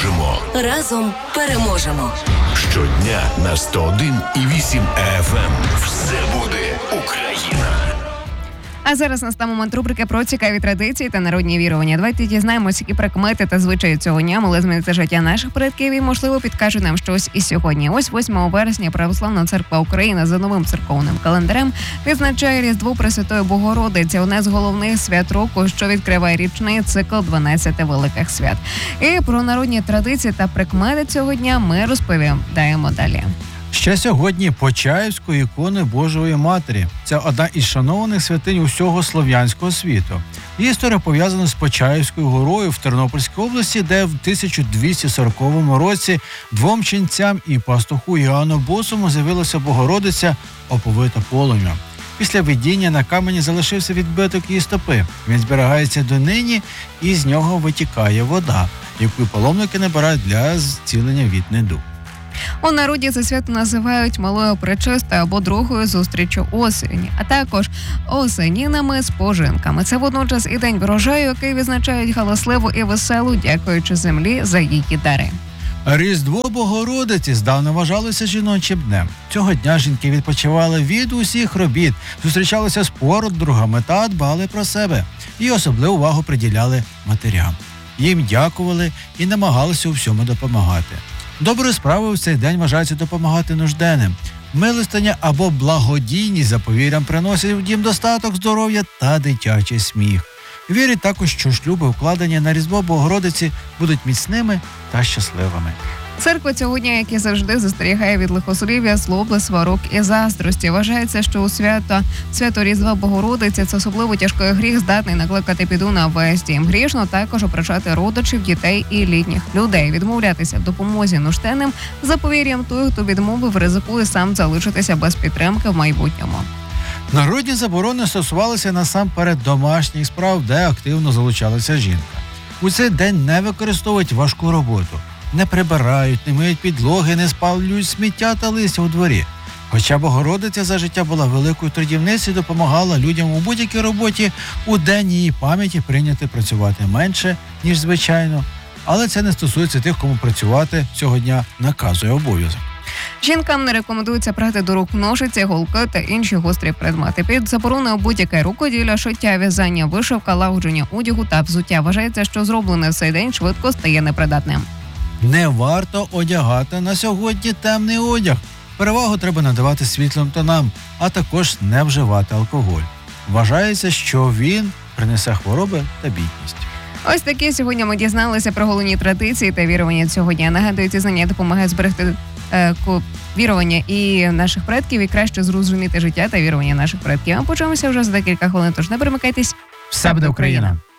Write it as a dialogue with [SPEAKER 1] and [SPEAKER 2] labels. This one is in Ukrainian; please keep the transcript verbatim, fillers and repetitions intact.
[SPEAKER 1] допоможемо.
[SPEAKER 2] Разом переможемо.
[SPEAKER 1] Щодня на сто один і вісім еф ем. Все буде Україна.
[SPEAKER 3] А зараз настав момент рубрики про цікаві традиції та народні вірування. Давайте дізнаємося, які прикмети та звичаї цього дня могли змінити життя наших предків і, можливо, підкажуть нам щось і сьогодні. Ось восьмого вересня Православна церква України за новим церковним календарем відзначає Різдво Пресвятої Богородиці, одне з головних свят року, що відкриває річний цикл дванадцяти великих свят. І про народні традиції та прикмети цього дня ми розповідаємо далі.
[SPEAKER 4] Ще сьогодні Почаївської ікони Божої Матері. Це одна із шанованих святинь усього слов'янського світу. Її історія пов'язана з Почаївською горою в Тернопільській області, де в тисяча двісті сороковому році двом ченцям і пастуху Іоанну Босому з'явилася Богородиця, оповита полум'ям. Після видіння на камені залишився відбиток її стопи. Він зберігається донині, і з нього витікає вода, яку паломники набирають для зцілення від недуг.
[SPEAKER 3] У народі це свято називають малою пречистою або другою зустрічю осені, а також осенінами з пожинками. Це водночас і день врожаю, який відзначають галасливо і весело, дякуючи землі за її дари.
[SPEAKER 4] Різдво Богородиці здавна вважалося жіночим днем. Цього дня жінки відпочивали від усіх робіт, зустрічалися з подругами та дбали про себе. І особливу увагу приділяли матерям. Їм дякували і намагалися у всьому допомагати. Доброю справою в цей день вважається допомагати нужденним. Милостиня або благодійність, за повір'ям, приносять в дім достаток, здоров'я та дитячий сміх. Вірять також, що шлюби, укладені на Різдво Богородиці, будуть міцними та щасливими.
[SPEAKER 3] Церква цього дня, як і завжди, застерігає від лихослів'я, злоби, сварок і заздрості. Вважається, що у свято, свято Різдва Богородиці це особливо тяжкий гріх, здатний накликати біду на весь дім. Грішно також ображати родичів, дітей і літніх людей. Відмовлятися в допомозі нужденним, за повір'ям, той, хто відмовив, ризикує сам залишитися без підтримки в майбутньому.
[SPEAKER 4] Народні заборони стосувалися насамперед домашніх справ, де активно залучалася жінка. У цей день не використовують важку роботу. Не прибирають, не миють підлоги, не спалюють сміття та листя у дворі. Хоча Богородиця за життя була великою трудівницею, допомагала людям у будь-якій роботі, у день її пам'яті прийняти працювати менше, ніж звичайно. Але це не стосується тих, кому працювати цього дня наказує обов'язок.
[SPEAKER 3] Жінкам не рекомендується брати до рук ножиці, голки та інші гострі предмети. Під забороною будь-яке рукоділля, шиття, в'язання, вишивка, лагодження одягу та взуття. Вважається, що зроблене в цей день швидко стає непридатним.
[SPEAKER 4] Не варто одягати на сьогодні темний одяг. Перевагу треба надавати світлим тонам, а також не вживати алкоголь. Вважається, що він принесе хвороби та бідність.
[SPEAKER 3] Ось такі сьогодні ми дізналися про головні традиції та вірування цього дня. Нагадую, ці знання допомагають зберегти е, вірування і наших предків, і краще зрозуміти життя та вірування наших предків. А почуємося вже за декілька хвилин, тож не перемикайтесь.
[SPEAKER 4] Все буде Україна!